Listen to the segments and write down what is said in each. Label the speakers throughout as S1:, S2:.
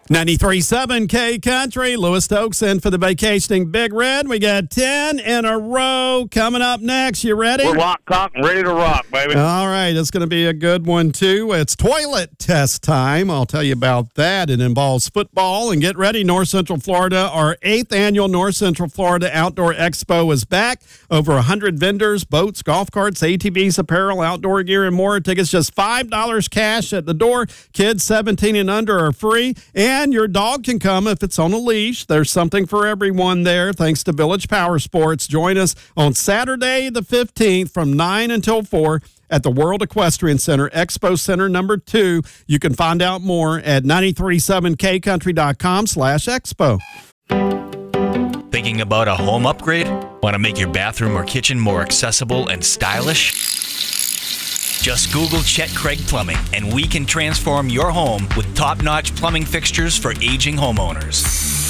S1: 93.7 K Country. Lewis Stokes in for the vacationing Big Red. We got 10 in a row coming up next. You ready?
S2: We're lock, cock, and ready to rock, baby.
S1: All right. It's going to be a good one, too. It's toilet test time. I'll tell you about that. It involves football. And get ready, North Central Florida. Our 8th annual North Central Florida Outdoor Expo is back. Over 100 vendors, boats, golf carts, ATVs, apparel, outdoor gear, and more. Tickets just $5 cash at the door. Kids 17 and under are free. And your dog can come if it's on a leash. There's something for everyone there, thanks to Village Power Sports. Join us on Saturday the 15th from 9 until 4 at the World Equestrian Center, Expo Center number 2. You can find out more at 937kcountry.com/expo.
S3: Thinking about a home upgrade? Want to make your bathroom or kitchen more accessible and stylish? Just Google Chet Craig Plumbing, and we can transform your home with top-notch plumbing fixtures for aging homeowners.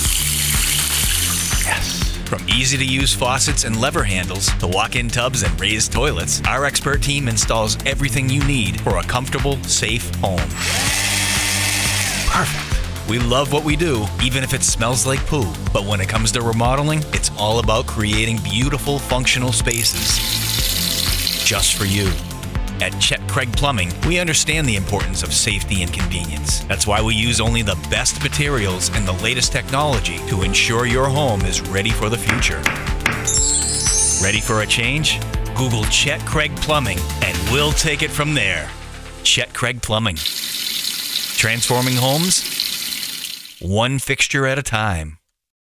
S3: Yes. From easy-to-use faucets and lever handles to walk-in tubs and raised toilets, our expert team installs everything you need for a comfortable, safe home. Perfect. We love what we do, even if it smells like poo. But when it comes to remodeling, it's all about creating beautiful, functional spaces just for you. At Chet Craig Plumbing, we understand the importance of safety and convenience. That's why we use only the best materials and the latest technology to ensure your home is ready for the future. Ready for a change? Google Chet Craig Plumbing, and we'll take it from there. Chet Craig Plumbing. Transforming homes, one fixture at a time.